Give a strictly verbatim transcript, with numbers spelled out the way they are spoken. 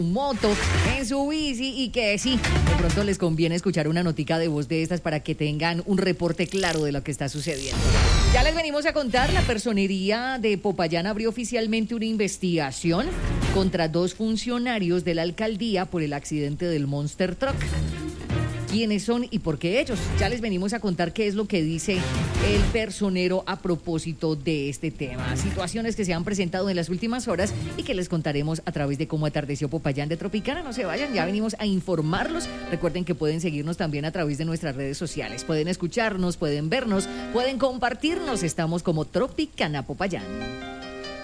moto, en su bici y que sí, de pronto les conviene escuchar una notica de voz de estas para que tengan un reporte claro de lo que está sucediendo. Ya les venimos a contar, la Personería de Popayán abrió oficialmente una investigación contra dos funcionarios de la alcaldía por el accidente del Monster Truck. ¿Quiénes son y por qué ellos? Ya les venimos a contar qué es lo que dice el personero a propósito de este tema. Situaciones que se han presentado en las últimas horas y que les contaremos a través de Cómo Atardeció Popayán de Tropicana. No se vayan, ya venimos a informarlos. Recuerden que pueden seguirnos también a través de nuestras redes sociales. Pueden escucharnos, pueden vernos, pueden compartirnos. Estamos como Tropicana Popayán.